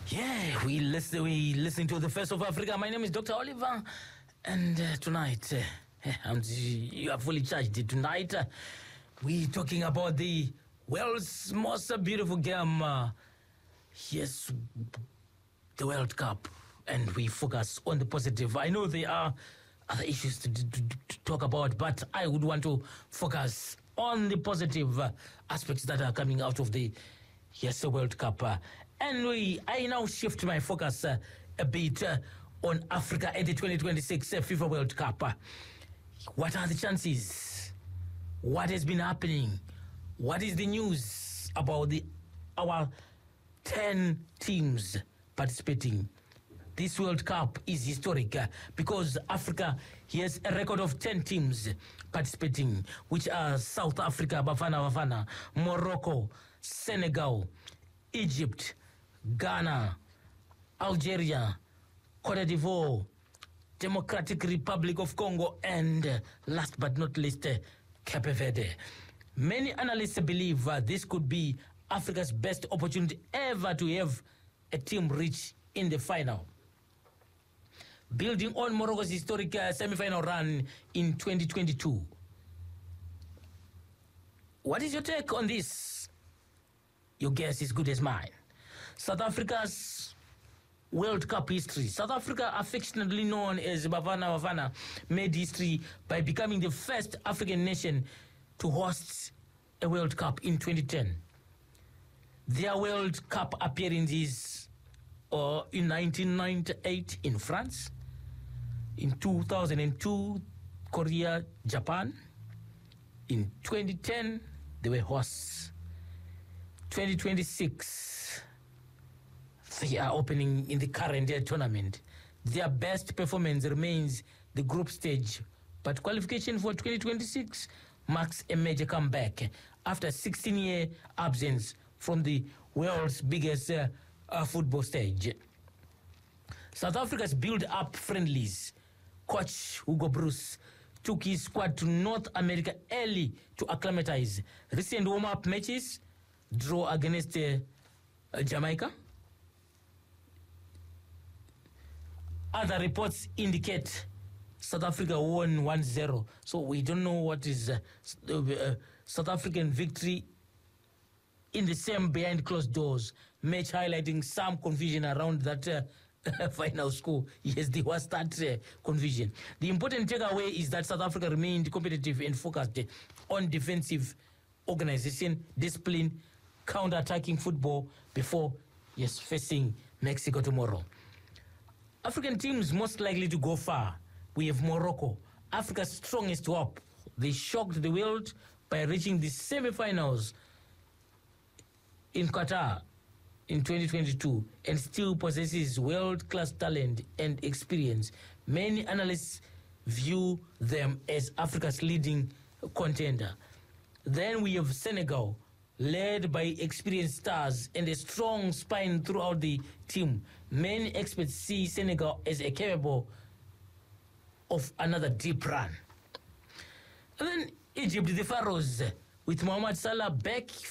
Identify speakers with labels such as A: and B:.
A: Yeah, we listening to the Face of Africa. My name is Dr. Oliver, and tonight you are fully charged. Tonight we talking about the world's most beautiful game. Yes, the World Cup, and we focus on the positive. I know there are other issues to talk about, but I would want to focus on the positive aspects that are coming out of the World Cup. And I now shift my focus a bit on Africa at the 2026 FIFA World Cup. What are the chances? What has been happening? What is the news about our 10 teams participating? This World Cup is historic because Africa has a record of 10 teams participating, which are South Africa, Bafana, Morocco, Senegal, Egypt, Ghana, Algeria, Cote d'Ivoire, Democratic Republic of Congo, and last but not least, Cape Verde. Many analysts believe this could be Africa's best opportunity ever to have a team reach in the final. Building on Morocco's historic semi-final run in 2022. What is your take on this? Your guess is good as mine. South Africa's World Cup history. South Africa, affectionately known as Bafana, made history by becoming the first African nation to host a World Cup in 2010. Their World Cup appearances in 1998 in France, in 2002 Korea, Japan. In 2010 they were hosts. 2026 they are opening in the current year tournament. Their best performance remains the group stage, but qualification for 2026 marks a major comeback after a 16-year absence from the world's biggest football stage. South Africa's build-up friendlies. Coach Hugo Bruce took his squad to North America early to acclimatize. Recent warm-up matches, draw against Jamaica. Other reports indicate South Africa won 1-0. So we don't know what is South African victory in the same behind closed doors match, highlighting some confusion around that final score. Yes, there was that confusion. The important takeaway is that South Africa remained competitive and focused on defensive organization, discipline, counter-attacking football before facing Mexico tomorrow. African teams most likely to go far. We have Morocco, Africa's strongest hope. They shocked the world by reaching the semi-finals in Qatar in 2022 and still possesses world-class talent and experience. Many analysts view them as Africa's leading contender. Then we have Senegal, led by experienced stars and a strong spine throughout the team. Many experts see Senegal as capable of another deep run. And then Egypt, the Pharaohs, with Mohamed Salah back